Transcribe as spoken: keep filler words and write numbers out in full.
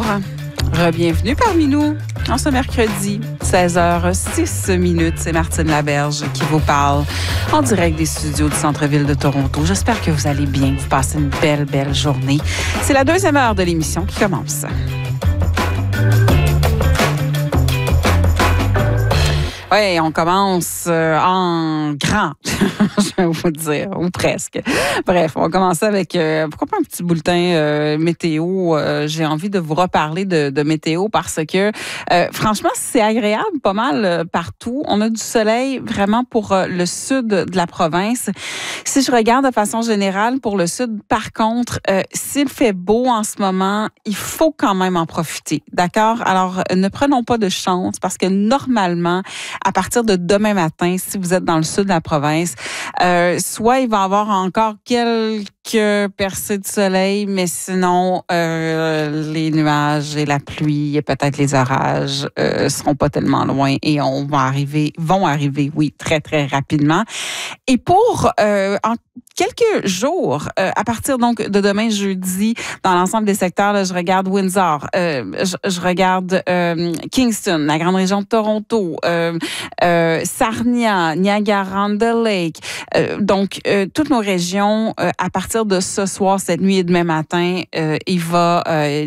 Re-bienvenue parmi nous. En ce mercredi, seize heures six minutes, c'est Martine Laberge qui vous parle en direct des studios du centre-ville de Toronto. J'espère que vous allez bien, que vous passez une belle, belle journée. C'est la deuxième heure de l'émission qui commence. Oui, on commence euh, en grand, je vais vous dire, ou presque. Bref, on va commencer avec, euh, pourquoi pas un petit bulletin euh, météo. Euh, j'ai envie de vous reparler de, de météo parce que, euh, franchement, c'est agréable pas mal euh, partout. On a du soleil vraiment pour euh, le sud de la province. Si je regarde de façon générale pour le sud, par contre, euh, s'il fait beau en ce moment, il faut quand même en profiter, d'accord? Alors, ne prenons pas de chance parce que normalement, à partir de demain matin, si vous êtes dans le sud de la province, euh, soit il va y avoir encore quelques percées de soleil, mais sinon, euh, les nuages et la pluie et peut-être les orages euh, seront pas tellement loin et on va arriver, vont arriver, oui, très, très rapidement. Et pour euh, en quelques jours, euh, à partir donc de demain jeudi, dans l'ensemble des secteurs, là, je regarde Windsor, euh, je, je regarde euh, Kingston, la grande région de Toronto, euh, euh, Sarnia, Niagara-on-the-Lake. Euh, donc, euh, toutes nos régions, euh, à partir de ce soir, cette nuit et demain matin, euh, il va... Euh,